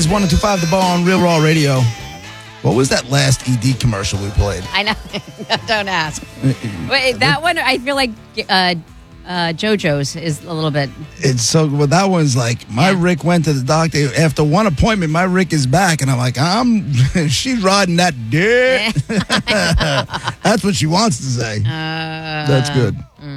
It's 102.5 The Bar on Real Raw Radio. What was that last ED commercial we played? I know. Don't ask. Wait, that one, I feel like JoJo's is a little bit. It's so, well, that one's like, my Rick went to the doctor. After one appointment, my Rick is back. And I'm like, she's riding that dick. That's what she wants to say. That's good.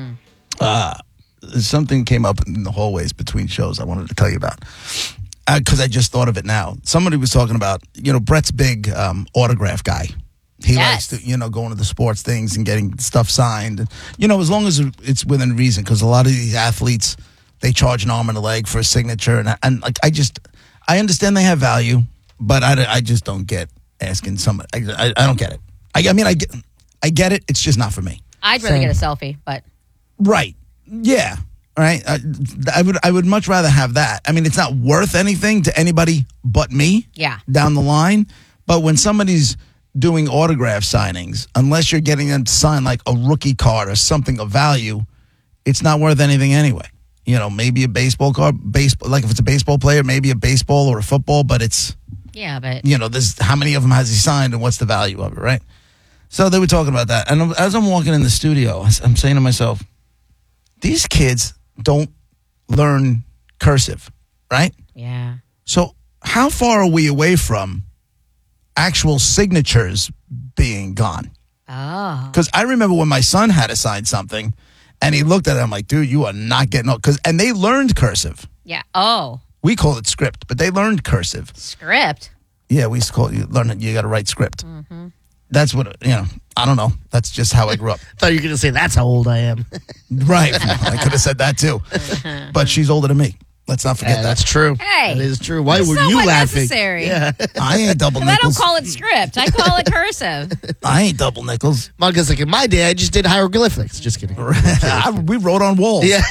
Something came up in the hallways between shows I wanted to tell you about. Because I just thought of it now. Somebody was talking about, Brett's big autograph guy. He likes to, going to the sports things and getting stuff signed. As long as it's within reason, because a lot of these athletes, they charge an arm and a leg for a signature. And like, I understand they have value, but I just don't get asking somebody. I don't get it. I get it. It's just not for me. I'd rather get a selfie, but. Right. Yeah. Right. I would much rather have that. I mean, it's not worth anything to anybody but me. Yeah. Down the line. But when somebody's doing autograph signings, unless you're getting them to sign like a rookie card or something of value, it's not worth anything anyway. Maybe a baseball card, like if it's a baseball player, maybe a baseball or a football, but it's. Yeah, but. There's how many of them has he signed and what's the value of it, right? So they were talking about that. And as I'm walking in the studio, I'm saying to myself, these kids don't learn cursive, right? Yeah. So how far are we away from actual signatures being gone? Oh. Because I remember when my son had to sign something, and he looked at it, I'm like, dude, you are not getting up. And they learned cursive. Yeah. Oh. We call it script, but they learned cursive. Script? Yeah, we used to call it, you got to write script. Mm-hmm. That's what, I don't know. That's just how I grew up. I thought you were going to say, that's how old I am. Right. I could have said that too. But she's older than me. Let's not forget that. That's true. Hey. That is true. Why were you laughing? Necessary. Yeah. I ain't double I nickels. don't call it script. I call it cursive. I ain't double nickels. Monica's like, in my day, I just did hieroglyphics. Just kidding. We wrote on walls. Yeah.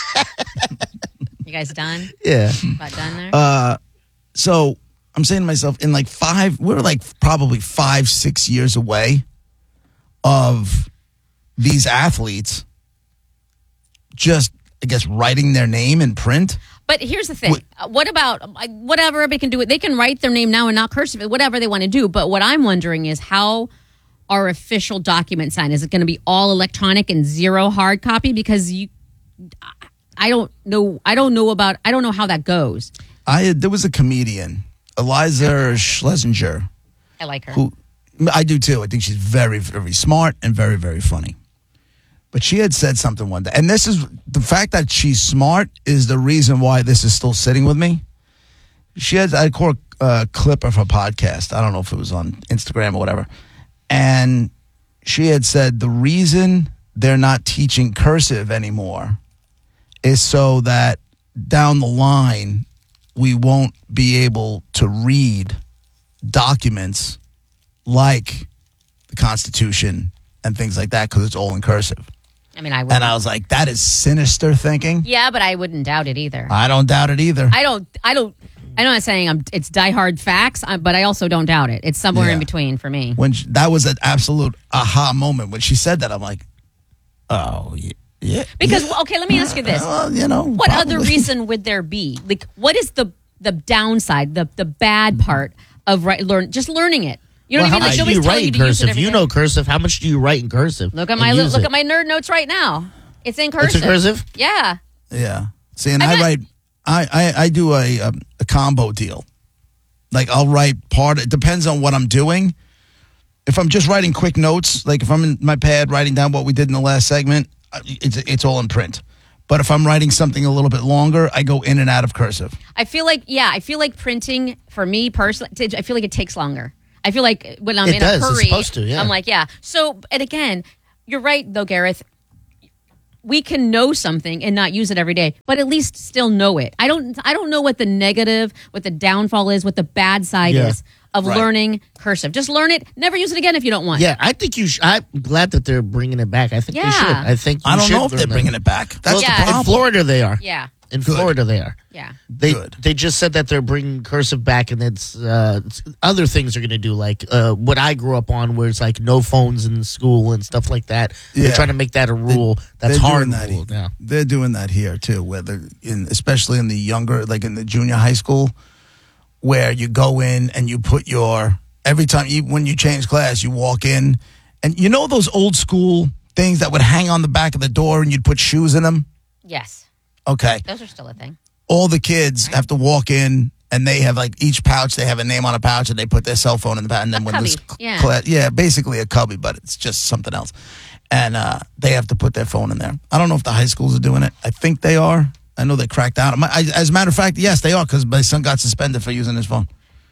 You guys done? Yeah. About done there? So I'm saying to myself, in like we're like probably 5-6 years away of these athletes just, I guess, writing their name in print. But here's the thing. What about, whatever, everybody can do it. They can write their name now and not cursive, whatever they want to do. But what I'm wondering is how our official document signed. Is it going to be all electronic and zero hard copy? Because I don't know how that goes. There was a comedian, Eliza Schlesinger. I like her. I do too. I think she's very, very smart and very, very funny. But she had said something one day, and this is the fact that she's smart is the reason why this is still sitting with me. I caught a clip of her podcast. I don't know if it was on Instagram or whatever. And she had said the reason they're not teaching cursive anymore is so that down the line, we won't be able to read documents like the Constitution and things like that because it's all in cursive. I mean, I would. And I was like, that is sinister thinking. Yeah, but I wouldn't doubt it either. I don't doubt it either. I'm not saying it's diehard facts, but I also don't doubt it. It's somewhere in between for me. That was an absolute aha moment when she said that. I'm like, oh yeah. Because okay, let me ask you this: what other reason would there be? Like, what is the downside, the bad part of just learning it? You know what I mean? How Like, much do you write in cursive? You know cursive. How much do you write in cursive? Look at my nerd notes right now. It's in cursive. It's in cursive? Yeah. Yeah. See, and I do a combo deal. Like I'll write it depends on what I'm doing. If I'm just writing quick notes, like if I'm in my pad writing down what we did in the last segment, it's all in print. But if I'm writing something a little bit longer, I go in and out of cursive. I feel like printing for me personally, I feel like it takes longer. I feel like when I'm in a hurry, it's supposed to, yeah. I'm like, yeah. So, and again, you're right though, Gareth. We can know something and not use it every day, but at least still know it. I don't know what the negative, what the downfall is, what the bad side is of learning cursive. Just learn it. Never use it again if you don't want. Yeah, I think you should. I'm glad that they're bringing it back. I think they should. I think I don't know if they're bringing it back. That's the problem. In Florida, they are. Yeah. In Florida, they are. Yeah. They just said that they're bringing cursive back, and it's other things they're going to do, like what I grew up on, where it's like no phones in school and stuff like that. Yeah. They're trying to make that a rule. That's hard rule now. They're doing that here too, especially in the younger, like in the junior high school, where you go in and you put your every time when you change class, you walk in, and you know those old school things that would hang on the back of the door and you'd put shoes in them. Yes, Okay, those are still a thing. all the kids have to walk in. And they have like each pouch, they have a name on a pouch, and they put their cell phone in the pouch. And then when cubby, this basically a cubby, but it's just something else. And they have to put their phone in there. I don't know if the high schools are doing it. I think they are. I know they cracked out. As a matter of fact, yes, they are, because my son got suspended for using his phone.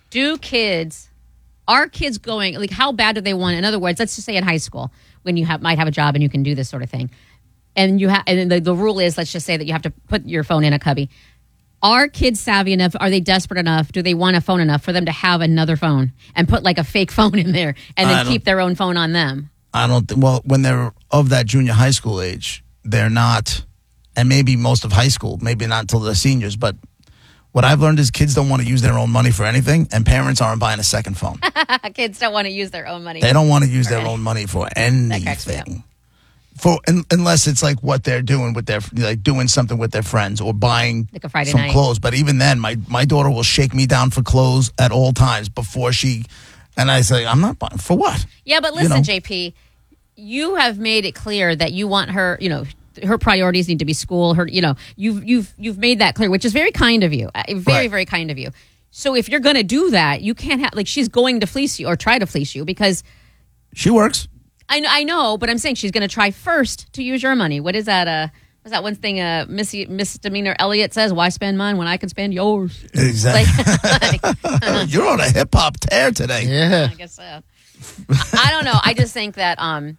Are kids going, like, how bad do they want it? In other words, let's just say in high school, when you might have a job and you can do this sort of thing. And and the rule is, let's just say that you have to put your phone in a cubby. Are kids savvy enough? Are they desperate enough? Do they want a phone enough for them to have another phone and put like a fake phone in there and then keep their own phone on them? I don't think, well, when they're of that junior high school age, they're not, and maybe most of high school, maybe not until they're seniors, but what I've learned is kids don't want to use their own money for anything, and parents aren't buying a second phone. Kids don't want to use their own money. They don't want to use their own money for anything. Unless it's like what they're doing with their, like doing something with their friends or buying like a Friday some night clothes. But even then, my daughter will shake me down for clothes at all times before she, and I say, I'm not buying, for what? Yeah, but listen, JP, you have made it clear that you want her, her priorities need to be school. You've made that clear, which is very kind of you. Very, very kind of you. So if you're going to do that, you can't have, like, she's going to fleece you or try to fleece you because she works. I know, but I'm saying she's going to try first to use your money. What is that? What's that one thing Misdemeanor Elliott says? Why spend mine when I can spend yours? Exactly. You're on a hip hop tear today. Yeah, I guess so. I don't know. I just think that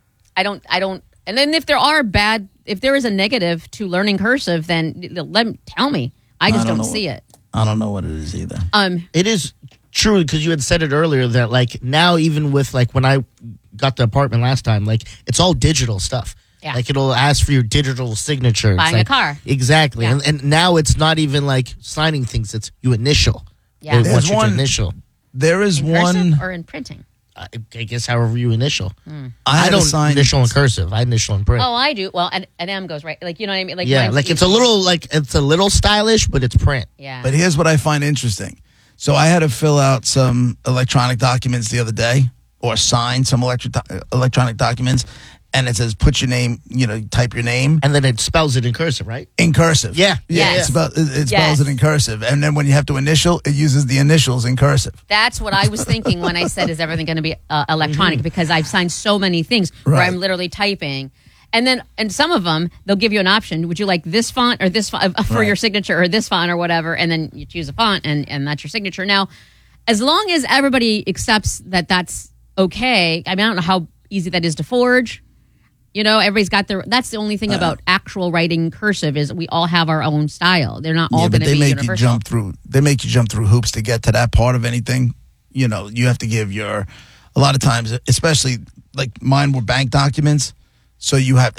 I don't. And then if there is a negative to learning cursive, then tell me. I just don't see it. I don't know what it is either. It is true, because you had said it earlier that, like, now even with, like, when I got the apartment last time, like, it's all digital stuff. Yeah. Like, it'll ask for your digital signature. Buying a car. Exactly. Yeah. And now it's not even like signing things, it's you initial. Yeah. What's your initial? There is in one. cursive or in printing? I guess however you initial. I don't sign initial in cursive. I initial in print. Oh, I do. Well, an M goes right. Like, you know what I mean? Like, yeah, like it's a little stylish, but it's print. Yeah. But here's what I find interesting. So I had to fill out some electronic documents the other day, or sign some electronic documents, and it says put your name, type your name. And then it spells it in cursive, right? In cursive. Yeah. Yes. It spells it in cursive. And then when you have to initial, it uses the initials in cursive. That's what I was thinking when I said, is everything going to be electronic? Because I've signed so many things where Right. I'm literally typing. And some of them, they'll give you an option. Would you like this font or this font for Right. your signature, or this font or whatever? And then you choose a font and that's your signature. Now, as long as everybody accepts that that's okay, I mean, I don't know how easy that is to forge. Everybody's got that's the only thing about actual writing cursive is we all have our own style. They're not all going to be universal. They make you jump through hoops to get to that part of anything. You have to give a lot of times, especially like mine were bank documents. So they're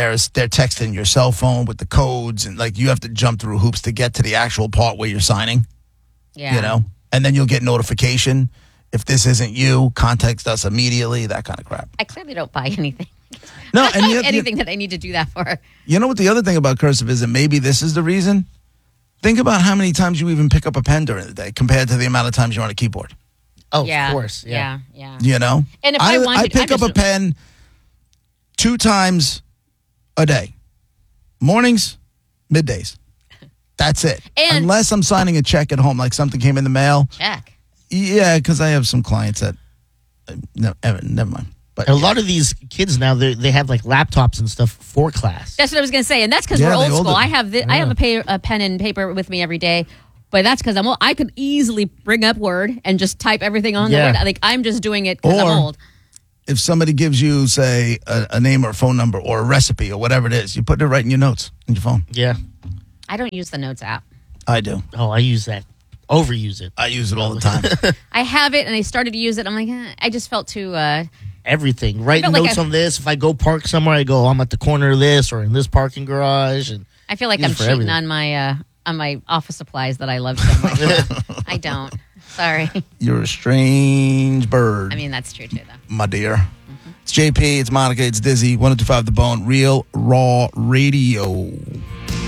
texting your cell phone with the codes, and like you have to jump through hoops to get to the actual part where you're signing. Yeah. And then you'll get notification. If this isn't you, contact us immediately, that kind of crap. I clearly don't buy anything. No, I don't have anything that I need to do that for. You know what the other thing about cursive is, and maybe this is the reason? Think about how many times you even pick up a pen during the day compared to the amount of times you're on a keyboard. Oh, Yeah. of course. Yeah. Yeah. And if I wanted, I pick up a pen 2 times a day. Mornings, middays. That's it. And- unless I'm signing a check at home, like something came in the mail. check. Yeah, because I have some clients that... No, never mind. But A lot of these kids now, they have like laptops and stuff for class. That's what I was going to say, and that's because Yeah, we're they old all school. do. I have I have a pen and paper with me every day, but that's because I'm old. I could easily bring up Word and just type everything on Yeah. the Word. Like, I'm just doing it because I'm Or- old. if somebody gives you, say, a name or a phone number or a recipe or whatever it is, you put it right in your notes in your phone. Yeah. I don't use the Notes app. I do. Oh, I use that. Overuse it. I use it all the time. I have it, and I started to use it. I'm like, I just felt too. Everything. Writing felt like notes I- on this. If I go park somewhere, I go, I'm at the corner of this or in this parking garage. And I feel like Use I'm it for cheating everything. on my office supplies that I love so much. I don't. Sorry. You're a strange bird, I mean, that's true too, though. my dear. It's JP, it's Monica, it's Dizzy, 102.5 The Bone, Real Raw Radio.